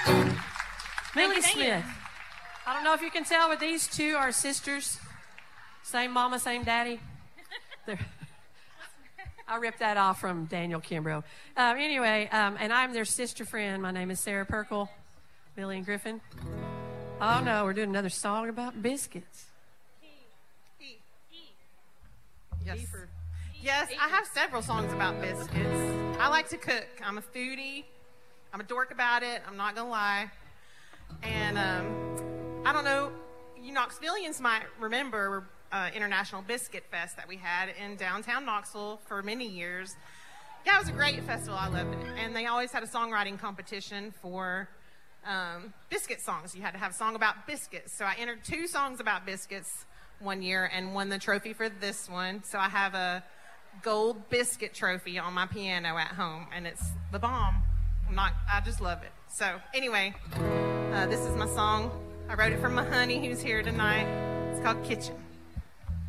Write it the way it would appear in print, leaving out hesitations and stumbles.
Millie Smith. I don't know if you can tell, but these two are sisters. Same mama, same daddy. I ripped that off from Daniel Kimbrough. Anyway, and I'm their sister friend. My name is Sarah Perkle, Billy and Griffin. Oh, no, we're doing another song about biscuits. Yes. Yes, I have several songs about biscuits. I like to cook. I'm a foodie. I'm a dork about it. I'm not going to lie. And I don't know, you Knoxvillians might remember International Biscuit Fest that we had in downtown Knoxville for many years. Yeah, it was a great festival. I loved it. And they always had a songwriting competition for biscuit songs. You had to have a song about biscuits. So I entered 2 songs about biscuits one year and won the trophy for this one. So I have a gold biscuit trophy on my piano at home, and it's the bomb. I just love it. So anyway, this is my song. I wrote it for my honey who's here tonight. It's called Kitchen.